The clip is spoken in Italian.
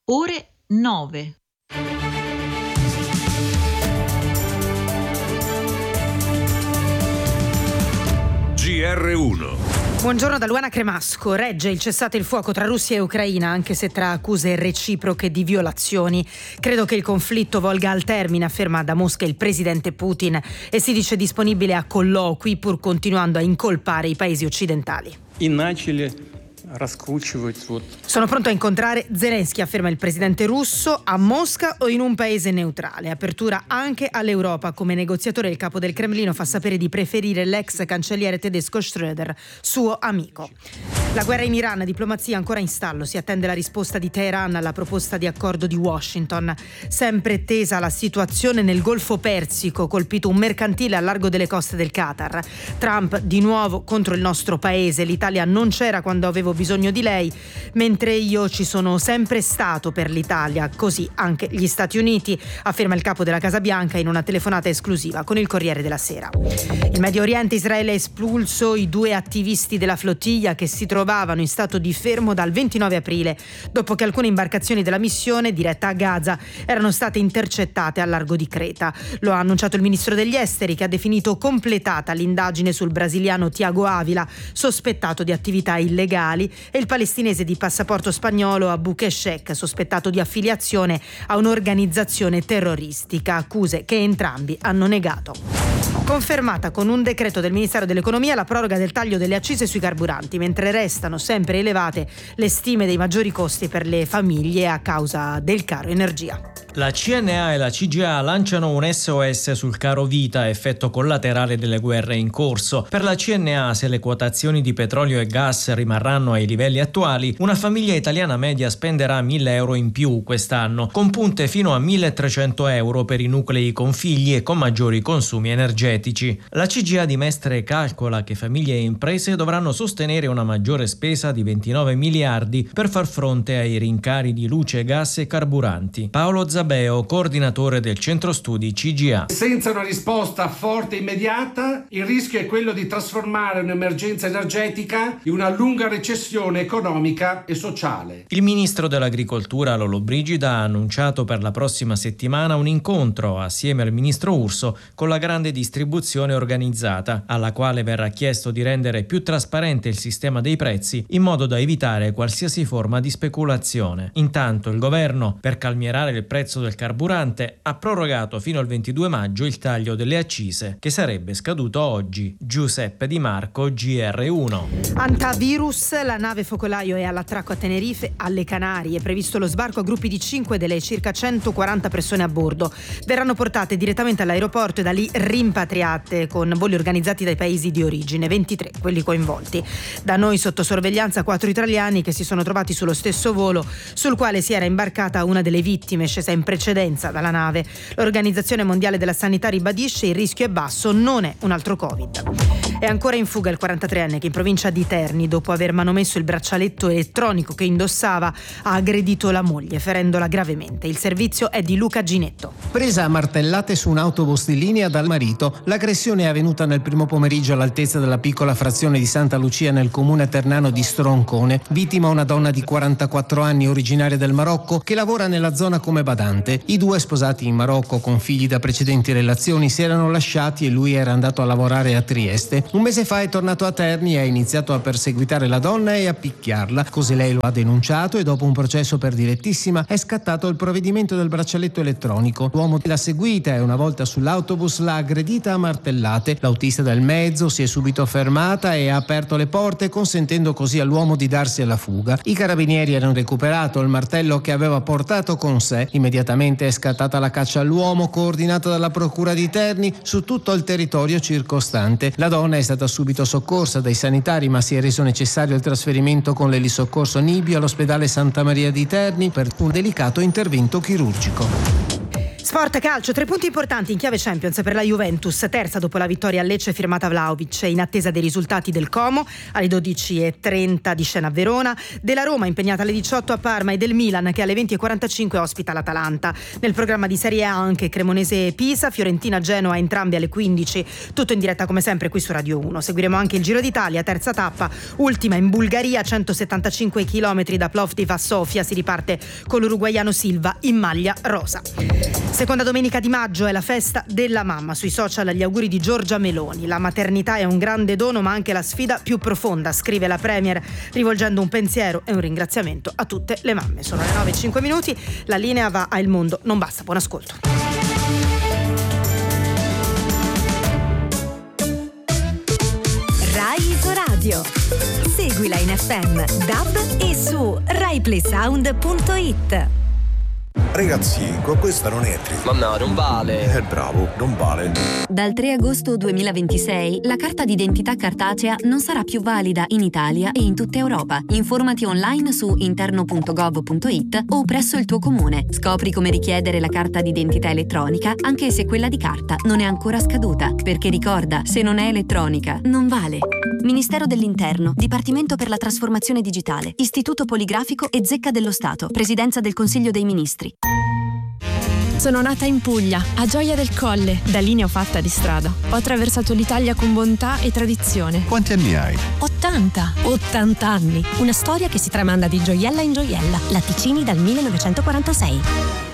ore 9. GR1. Buongiorno da Luana Cremasco. Regge il cessate il fuoco tra Russia e Ucraina, anche se tra accuse reciproche di violazioni. Credo che il conflitto volga al termine, afferma da Mosca il presidente Putin, e si dice disponibile a colloqui pur continuando a incolpare i paesi occidentali. Sono pronto a incontrare Zelensky, afferma il presidente russo, a Mosca o in un paese neutrale. Apertura anche all'Europa. Come negoziatore il capo del Cremlino fa sapere di preferire l'ex cancelliere tedesco Schröder, suo amico. La guerra in Iran, diplomazia ancora in stallo. Si attende la risposta di Teheran alla proposta di accordo di Washington. Sempre tesa la situazione nel Golfo Persico, colpito un mercantile al largo delle coste del Qatar. Trump di nuovo contro il nostro paese. L'Italia non c'era quando avevo bisogno di lei, mentre io ci sono sempre stato per l'Italia, così anche gli Stati Uniti, afferma il capo della Casa Bianca in una telefonata esclusiva con il Corriere della Sera. Il Medio Oriente, Israele ha espulso i 2 attivisti della flottiglia che si trovavano in stato di fermo dal 29 aprile, dopo che alcune imbarcazioni della missione diretta a Gaza erano state intercettate al largo di Creta. Lo ha annunciato il ministro degli esteri, che ha definito completata l'indagine sul brasiliano Thiago Ávila, sospettato di attività illegali, e il palestinese di passaporto spagnolo Abu Keshek, sospettato di affiliazione a un'organizzazione terroristica, accuse che entrambi hanno negato. Confermata con un decreto del Ministero dell'Economia la proroga del taglio delle accise sui carburanti, mentre restano sempre elevate le stime dei maggiori costi per le famiglie a causa del caro energia. La CNA e la CGA lanciano un SOS sul caro vita, effetto collaterale delle guerre in corso. Per la CNA, se le quotazioni di petrolio e gas rimarranno ai livelli attuali, una famiglia italiana media spenderà 1.000 euro in più quest'anno, con punte fino a 1.300 euro per i nuclei con figli e con maggiori consumi energetici. La CGA di Mestre calcola che famiglie e imprese dovranno sostenere una maggiore spesa di 29 miliardi per far fronte ai rincari di luce, gas e carburanti. Paolo Zabeo, coordinatore del centro studi CGA. Senza una risposta forte e immediata, il rischio è quello di trasformare un'emergenza energetica in una lunga recessione economica e sociale. Il ministro dell'Agricoltura Lollobrigida ha annunciato per la prossima settimana un incontro assieme al ministro Urso con la grande distribuzione organizzata, alla quale verrà chiesto di rendere più trasparente il sistema dei prezzi in modo da evitare qualsiasi forma di speculazione. Intanto il governo, per calmierare il prezzo del carburante, ha prorogato fino al 22 maggio il taglio delle accise, che sarebbe scaduto oggi. Giuseppe Di Marco, GR1. Antivirus, la nave focolaio è all'attracco a Tenerife, alle Canarie. È previsto lo sbarco a gruppi di 5 delle circa 140 persone a bordo. Verranno portate direttamente all'aeroporto e da lì rimpatriate con voli organizzati dai paesi di origine, 23 quelli coinvolti. Da noi sotto sorveglianza 4 italiani che si sono trovati sullo stesso volo sul quale si era imbarcata una delle vittime scesa in precedenza dalla nave. L'Organizzazione Mondiale della Sanità ribadisce il rischio è basso, non è un altro Covid. È ancora in fuga il 43enne che in provincia di Terni, dopo aver manomesso il braccialetto elettronico che indossava, ha aggredito la moglie ferendola gravemente. Il servizio è di Luca Ginetto. Presa a martellate su un autobus di linea dal marito, l'aggressione è avvenuta nel primo pomeriggio all'altezza della piccola frazione di Santa Lucia nel comune ternano di Stroncone. Vittima una donna di 44 anni originaria del Marocco che lavora nella zona come badante. I 2 sposati in Marocco con figli da precedenti relazioni si erano lasciati e lui era andato a lavorare a Trieste. Un mese fa è tornato a Terni e ha iniziato a perseguitare la donna e a picchiarla. Così lei lo ha denunciato e dopo un processo per direttissima è scattato il provvedimento del braccialetto elettronico. L'uomo l'ha seguita e una volta sull'autobus l'ha aggredita a martellate. L'autista del mezzo si è subito fermata e ha aperto le porte, consentendo così all'uomo di darsi alla fuga. I carabinieri hanno recuperato il martello che aveva portato con sé. Immediatamente è scattata la caccia all'uomo, coordinata dalla procura di Terni su tutto il territorio circostante. La donna è stata subito soccorsa dai sanitari, ma si è reso necessario il trasferimento con l'elisoccorso Nibio all'ospedale Santa Maria di Terni per un delicato intervento chirurgico. Sport calcio, 3 punti importanti in chiave Champions per la Juventus, terza dopo la vittoria a Lecce firmata Vlahovic, in attesa dei risultati del Como alle 12:30 di scena a Verona, della Roma impegnata alle 18 a Parma e del Milan che alle 20:45 ospita l'Atalanta. Nel programma di Serie A anche Cremonese Pisa, Fiorentina Genoa entrambi alle 15, tutto in diretta come sempre qui su Radio 1. Seguiremo anche il Giro d'Italia, terza tappa, ultima in Bulgaria, 175 km da Plovdiv a Sofia, si riparte con l'uruguaiano Silva in maglia rosa. Seconda domenica di maggio è la festa della mamma. Sui social gli auguri di Giorgia Meloni. La maternità è un grande dono ma anche la sfida più profonda, scrive la Premier, rivolgendo un pensiero e un ringraziamento a tutte le mamme. Sono le 9:05, la linea va a Il Mondo non basta. Buon ascolto. Rai Isoradio. Seguila in FM, DAB e su RaiPlaySound.it. Ragazzi, questa non è triste. Ma no, non vale. Bravo, non vale. Dal 3 agosto 2026 la carta d'identità cartacea non sarà più valida in Italia e in tutta Europa. Informati online su interno.gov.it o presso il tuo comune. Scopri come richiedere la carta d'identità elettronica anche se quella di carta non è ancora scaduta. Perché ricorda, se non è elettronica, non vale. Ministero dell'Interno, Dipartimento per la Trasformazione Digitale, Istituto Poligrafico e Zecca dello Stato, Presidenza del Consiglio dei Ministri. Sono nata in Puglia, a Gioia del Colle. Da lì ne ho fatta di strada. Ho attraversato l'Italia con bontà e tradizione. Quanti anni hai? 80 anni. Una storia che si tramanda di gioiella in gioiella. Latticini dal 1946.